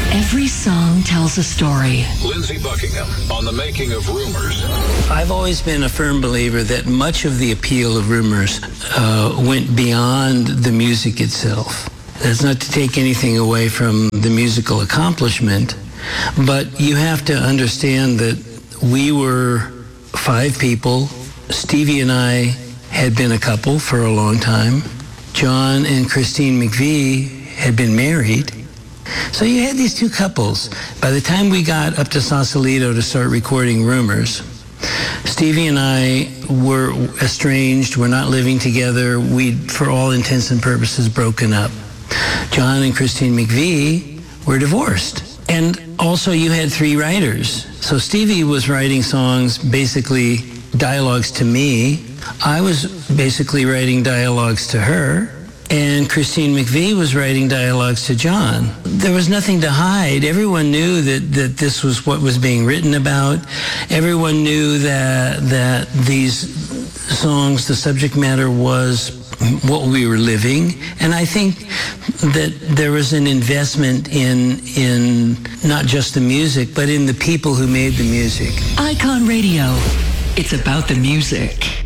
Every song tells a story. Lindsey Buckingham on the making of Rumors. I've always been a firm believer that much of the appeal of Rumors went beyond the music itself. That's not to take anything away from the musical accomplishment, but you have to understand that we were 5 people. Stevie and I had been a couple for a long time. John and Christine McVie had been married. So you had these 2 couples. By the time we got up to Sausalito to start recording Rumors, Stevie and I were estranged. We're not living together. We'd, for all intents and purposes, broken up. John and Christine McVie were divorced. And also you had 3 writers. So Stevie was writing songs, basically dialogues to me. I was basically writing dialogues to her. And Christine McVie was writing dialogues to John. There was nothing to hide. Everyone knew that this was what was being written about. Everyone knew that these songs, the subject matter was what we were living. And I think that there was an investment in not just the music, but in the people who made the music. Icon Radio. It's about the music.